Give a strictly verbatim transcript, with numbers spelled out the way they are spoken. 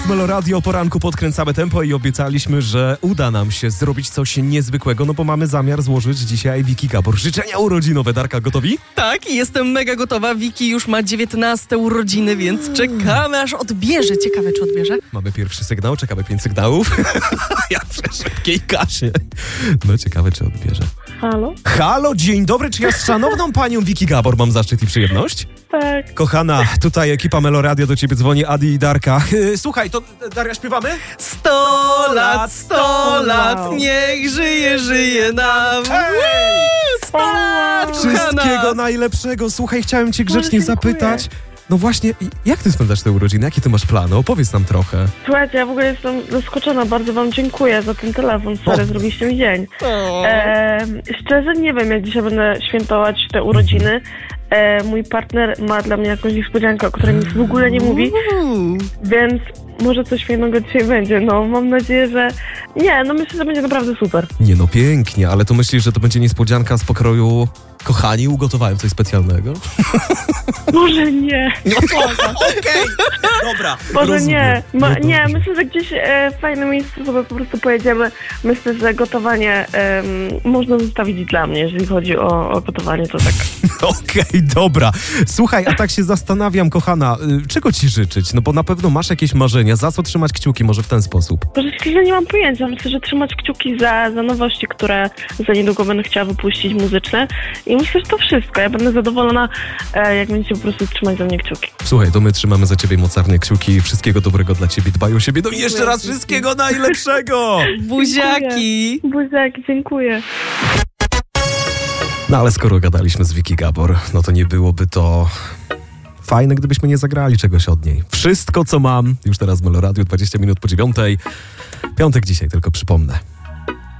Meloradio o poranku podkręcamy tempo i obiecaliśmy, że uda nam się zrobić coś niezwykłego, no bo mamy zamiar złożyć dzisiaj Wiki Gabor życzenia urodzinowe. Darka, gotowi? Tak, jestem mega gotowa. Wiki już ma dziewiętnaste urodziny, więc czekamy, aż odbierze. Ciekawe, czy odbierze? Mamy pierwszy sygnał, czekamy pięć sygnałów. Jak przy szybkiej kasie. No ciekawe, czy odbierze. Halo? Halo, dzień dobry, czy ja z szanowną panią Wiki Gabor mam zaszczyt i przyjemność? Tak. Kochana, tutaj ekipa Meloradio, do ciebie dzwoni Adi i Darka. Słuchaj, to Daria, śpiewamy? Sto lat, sto lat, Wow. niech żyje, żyje nam. Hej! Sto lat, Wszystkiego kochana. najlepszego. Słuchaj, chciałem cię grzecznie Boże, dziękuję. zapytać. No właśnie, jak ty spędzasz te urodziny? Jakie ty masz plany? Opowiedz nam trochę. Słuchajcie, ja w ogóle jestem zaskoczona. Bardzo wam dziękuję za ten telefon. Sorry, O. zrobiliście mi dzień. O. E, szczerze nie wiem, jak dzisiaj będę świętować te urodziny. E, mój partner ma dla mnie jakąś niespodziankę, o której mi w ogóle nie mówi, Uuu. więc może coś fajnego dzisiaj będzie. No, mam nadzieję, że... Nie, no myślę, że będzie naprawdę super. Nie no, pięknie, ale to myślisz, że to będzie niespodzianka z pokroju kochani, ugotowałem coś specjalnego? Może nie. No okej, dobra, Może rozumiem. nie. Ma, No nie, dobrze. myślę, że gdzieś e, w fajne miejsce sobie po prostu pojedziemy. Myślę, że gotowanie em, można zostawić dla mnie, jeżeli chodzi o, o gotowanie, to tak. Okej, dobra. Słuchaj, a tak się zastanawiam, kochana, y, czego ci życzyć? No bo na pewno masz jakieś marzenia, za co trzymać kciuki, może w ten sposób. Może szczerze nie mam pojęcia. Myślę, że trzymać kciuki za, za nowości, które za niedługo będę chciała wypuścić muzyczne. I myślę, że to wszystko. Ja będę zadowolona, e, jak będziecie po prostu trzymać za mnie kciuki. Słuchaj, to my trzymamy za ciebie mocarne kciuki, wszystkiego dobrego dla ciebie, dbaj o siebie, no i jeszcze raz Dziękuję. wszystkiego najlepszego! Buziaki, Buziaki. dziękuję. No ale skoro gadaliśmy z Wiki Gabor, no to nie byłoby to fajne, gdybyśmy nie zagrali czegoś od niej. Wszystko, co mam, już teraz w Meloradiu, dwadzieścia minut po dziewiątej. Piątek dzisiaj, tylko przypomnę.